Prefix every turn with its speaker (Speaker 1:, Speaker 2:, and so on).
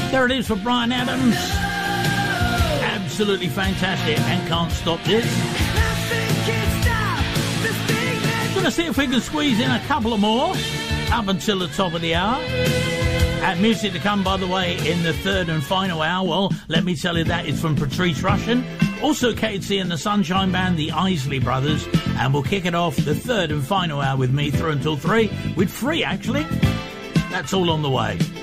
Speaker 1: There it is for Bryan Adams. Absolutely fantastic, and can't stop this. Gonna see if we can squeeze in a couple of more up until the top of the hour. And music to come, by the way, in the third and final hour. Well, let me tell you, that is from Patrice Rushen. Also KC and the Sunshine Band, the Isley Brothers. And we'll kick it off the third and final hour with me through until 3, with Free, actually. That's all on the way.